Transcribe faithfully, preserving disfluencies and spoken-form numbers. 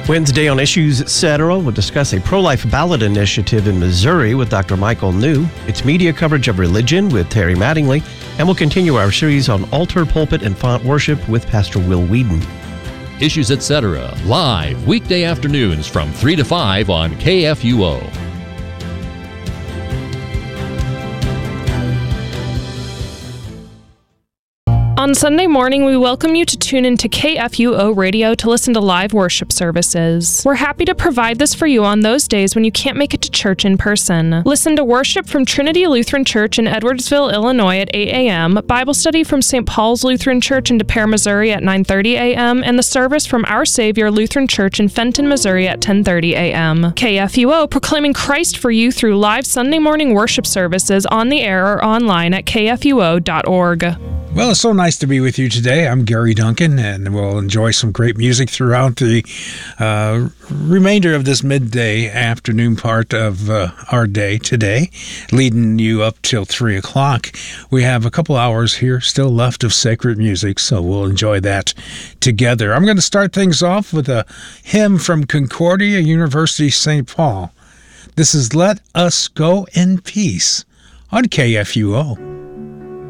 Wednesday on Issues, et cetera, we'll discuss a pro-life ballot initiative in Missouri with Doctor Michael New. It's media coverage of religion with Terry Mattingly. And we'll continue our series on altar, pulpit, and font worship with Pastor Will Whedon. Issues, et cetera, live weekday afternoons from three to five on K F U O. On Sunday morning, we welcome you to tune into K F U O Radio to listen to live worship services. We're happy to provide this for you on those days when you can't make it to church in person. Listen to worship from Trinity Lutheran Church in Edwardsville, Illinois at eight a.m., Bible study from Saint Paul's Lutheran Church in Des Peres, Missouri at nine thirty a.m., and the service from Our Savior Lutheran Church in Fenton, Missouri at ten thirty a.m. K F U O proclaiming Christ for you through live Sunday morning worship services on the air or online at k f u o dot org. Well, it's so nice to be with you today. I'm Gary Duncan, and we'll enjoy some great music throughout the uh, remainder of this midday afternoon part of uh, our day today, leading you up till three o'clock. We have a couple hours here still left of sacred music, so we'll enjoy that together. I'm going to start things off with a hymn from Concordia University, Saint Paul. This is Let Us Go in Peace on K F U O.